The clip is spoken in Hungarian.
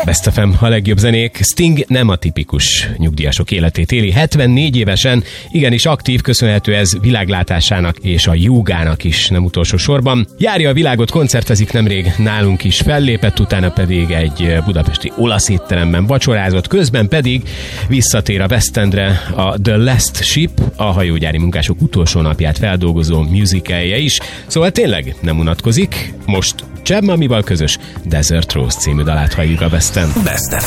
Best FM, a legjobb zenék. Sting nem a tipikus nyugdíjasok életét éli. 74 évesen igenis aktív, köszönhető ez világlátásának és a jógának is, nem utolsó sorban. Járja a világot, koncertezik, nemrég nálunk is fellépett, utána pedig egy budapesti olasz étteremben vacsorázott, közben pedig visszatér a West Endre a The Last Ship, a hajógyári munkások utolsó napját feldolgozó musicalje is. Szóval tényleg nem unatkozik. Most Cheb Mamival közös Desert Rose című dalát halljuk a Besten. Best FM.